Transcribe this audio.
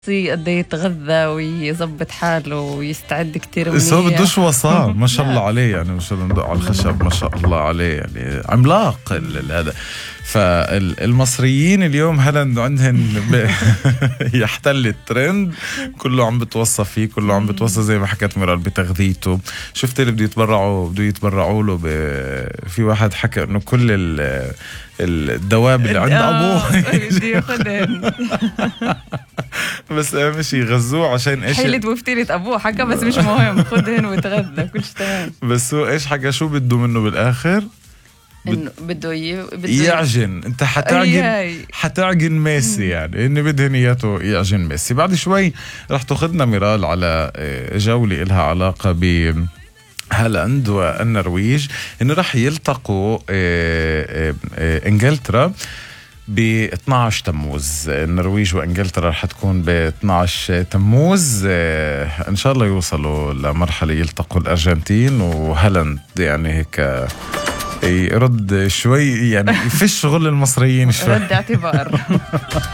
قد يتغذى ويظبط حاله ويستعد كتير منيح. بس هو بدوش وصاه ما شاء الله عليه، يعني مش ندق على الخشب ما شاء الله عليه، يعني عملاق هذا. فالمصريين اليوم هلا عندهم يحتل الترند، كله عم بتوصى فيه، كله عم بتوصى زي ما حكت مرال بتغذيته. شفت اللي بده يتبرعوا له في واحد حكى انه كل الدواب اللي عند ابوه بده ياخذهم. بس اهم شيء غزوه عشان ايش؟ حيلة وفتيلة ابوه حكى، بس مش مهم، خذهن وتغذى كل شيء تمام. بس هو ايش حكى؟ شو بده منه بالاخر؟ انه بده يعجن. انت حتعجن ميسي، يعني اني بده نياته يعجن ميسي. بعد شوي رح تاخذنا ميرال على جولة إلها علاقة ب هالند والنرويج، انه رح يلتقوا انجلترا ب 12 تموز. النرويج وانجلترا رح تكون ب 12 تموز. ان شاء الله يوصلوا لمرحلة يلتقوا الارجنتين وهالند، يعني هيك يرد شوي، يعني يفش شغل المصريين شوي، رد اعتبار.